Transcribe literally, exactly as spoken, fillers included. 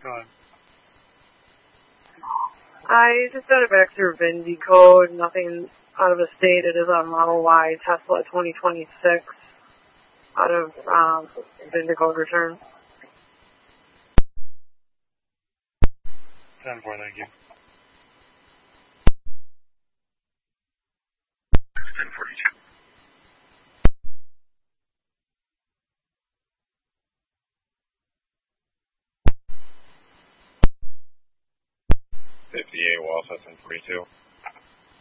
Go ahead. I just got it back through Vindy code. Nothing out of the state. It is a Model Y Tesla twenty twenty-six out of um, Vindy code return. ten four, thank you. ten forty-two. fifty-eight, Wausau, ten forty-two.